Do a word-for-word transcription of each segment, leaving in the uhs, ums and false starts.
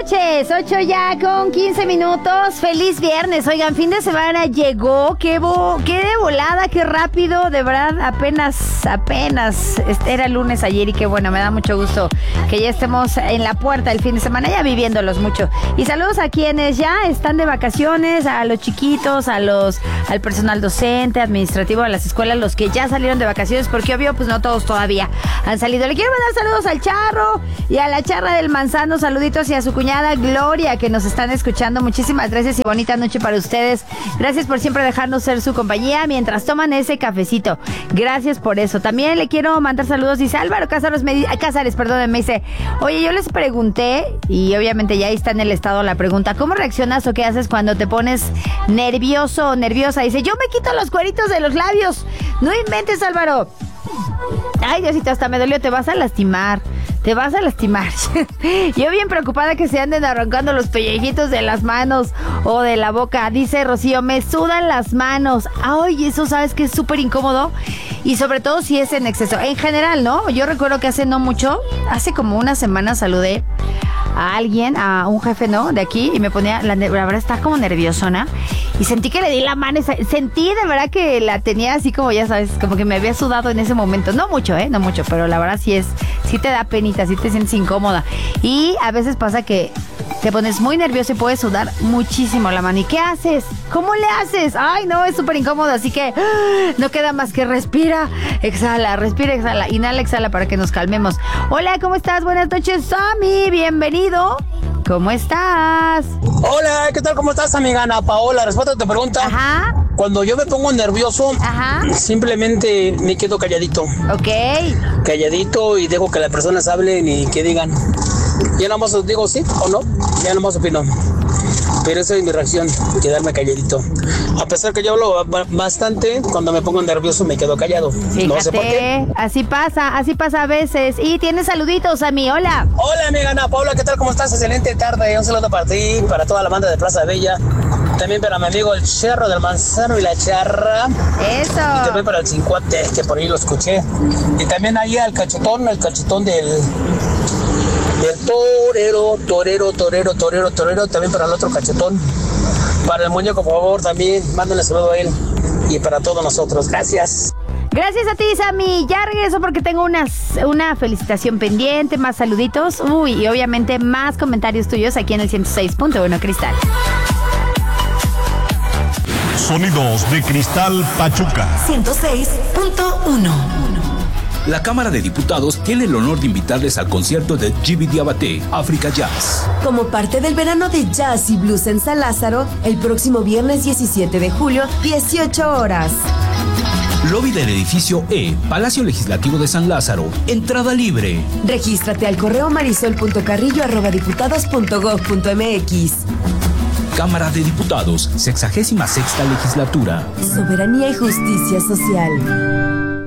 noches, ocho ya con quince minutos. Feliz viernes. Oigan, fin de semana llegó. Qué, bo, qué de volada, qué rápido. De verdad, apenas, apenas. Era lunes ayer y qué bueno, me da mucho gusto que ya estemos en la puerta del fin de semana, ya viviéndolos mucho. Y saludos a quienes ya están de vacaciones, a los chiquitos, a los, al personal docente, administrativo de las escuelas, los que ya salieron de vacaciones, porque obvio, pues no todos todavía han salido. Le quiero mandar saludos al Charro y a la Charra del Manzano, saluditos, y a su cuñada Gloria, que nos están escuchando. Muchísimas gracias y bonita noche para ustedes. Gracias por siempre dejarnos ser su compañía mientras toman ese cafecito. Gracias por eso. También le quiero mandar saludos, dice Álvaro Cázares, me, Cázares, perdón, me dice, oye, yo les pregunté, y obviamente ya ahí está en el estado la pregunta, ¿cómo reaccionas o qué haces cuando te pones nervioso o nerviosa? Dice, yo me quito los cueritos de los labios. No inventes, Álvaro. Ay, Diosito, hasta me dolió, te vas a lastimar. Te vas a lastimar. Yo bien preocupada que se anden arrancando los pellejitos de las manos o de la boca. Dice Rocío, me sudan las manos. Ay, eso sabes que es súper incómodo. Y sobre todo si es en exceso. En general, ¿no? Yo recuerdo que hace no mucho, hace como una semana saludé a alguien, a un jefe, ¿no? De aquí, y me ponía, la, la verdad estaba como nerviosona, y sentí que le di la mano, sentí de verdad que la tenía así como, ya sabes, como que me había sudado en ese momento, no mucho, ¿eh? No mucho, pero la verdad sí es, sí te da penita, sí te sientes incómoda, y a veces pasa que te pones muy nervioso y puedes sudar muchísimo la mano. ¿Y qué haces? ¿Cómo le haces? Ay, no, es súper incómodo, así que no queda más que respira, exhala, respira, exhala, inhala, exhala para que nos calmemos. Hola, ¿cómo estás? Buenas noches, Sammy, bienvenido. ¿Cómo estás? Hola, ¿qué tal? ¿Cómo estás, amiga Ana Paola? Respuesta a tu pregunta. Ajá. Cuando yo me pongo nervioso, Ajá. simplemente me quedo calladito. Ok. Calladito y dejo que las personas hablen y que digan. Ya nada más os digo sí o no, ya nada más opino. Pero esa es mi reacción, quedarme calladito. A pesar que yo hablo bastante, cuando me pongo nervioso me quedo callado. Fíjate, no sé por qué. Así pasa, así pasa a veces. Y tienes saluditos a mí, hola. Hola, amiga Ana Paula, ¿qué tal? ¿Cómo estás? Excelente tarde. Un saludo para ti, para toda la banda de Plaza Bella. También para mi amigo el Charro del Manzano y la Charra. Eso. Y también para el Cincuate, que por ahí lo escuché. Y también ahí al cachetón, el cachetón del... del torero, torero, torero, torero, torero, también para el otro cachetón. Para el muñeco, por favor, también, mándenle saludo a él. Y para todos nosotros, gracias. Gracias a ti, Sammy. Ya regreso porque tengo unas, una felicitación pendiente, más saluditos. Uy, y obviamente más comentarios tuyos aquí en el ciento seis punto uno Cristal. Sonidos de Cristal Pachuca. ciento seis punto uno. La Cámara de Diputados tiene el honor de invitarles al concierto de Jibi Diabaté, África Jazz. Como parte del verano de jazz y blues en San Lázaro, el próximo viernes diecisiete de julio, dieciocho horas. Lobby del edificio E, Palacio Legislativo de San Lázaro. Entrada libre. Regístrate al correo marisol punto carrillo arroba diputados punto gob punto mx. Cámara de Diputados, sexagésima sexta legislatura. Soberanía y justicia social.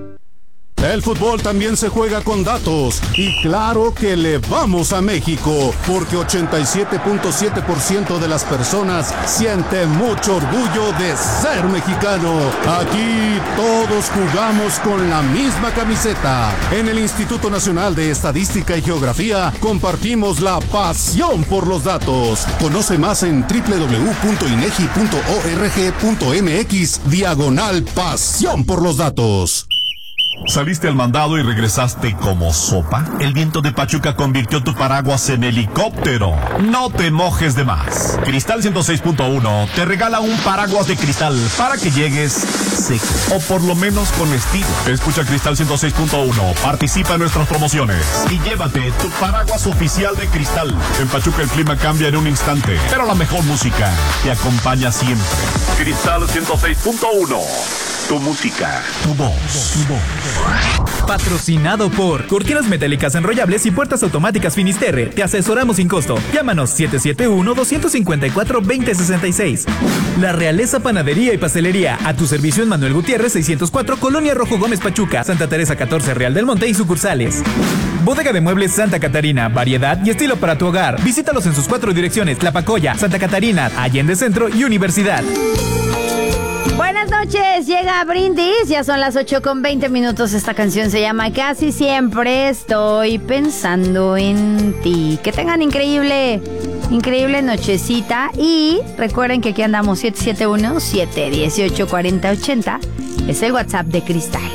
El fútbol también se juega con datos y claro que le vamos a México porque ochenta y siete punto siete por ciento de las personas sienten mucho orgullo de ser mexicano. Aquí todos jugamos con la misma camiseta. En el Instituto Nacional de Estadística y Geografía compartimos la pasión por los datos. Conoce más en doble u doble u doble u punto inegi punto org punto mx diagonal pasión por los datos. ¿Saliste al mandado y regresaste como sopa? El viento de Pachuca convirtió tu paraguas en helicóptero. No te mojes de más. Cristal ciento seis punto uno te regala un paraguas de cristal para que llegues seco. O por lo menos con estilo. Escucha Cristal ciento seis punto uno, participa en nuestras promociones y llévate tu paraguas oficial de Cristal. En Pachuca el clima cambia en un instante, pero la mejor música te acompaña siempre. Cristal ciento seis punto uno. Tu música, tu voz, tu voz. Patrocinado por Cortinas Metálicas Enrollables y Puertas Automáticas Finisterre. Te asesoramos sin costo. Llámanos siete siete uno, dos cinco cuatro, dos cero seis seis. La Realeza Panadería y Pastelería. A tu servicio en Manuel Gutiérrez seiscientos cuatro, Colonia Rojo Gómez Pachuca, Santa Teresa catorce, Real del Monte y sucursales. Bodega de Muebles Santa Catarina. Variedad y estilo para tu hogar. Visítalos en sus cuatro direcciones: Tlapacoya, Santa Catarina, Allende Centro y Universidad. Buenas noches, llega Brindis, ya son las ocho con veinte minutos, esta canción se llama Casi Siempre Estoy Pensando en Ti. Que tengan increíble, increíble nochecita y recuerden que aquí andamos siete siete uno, siete uno ocho, cuatro cero ocho cero, es el WhatsApp de Cristal.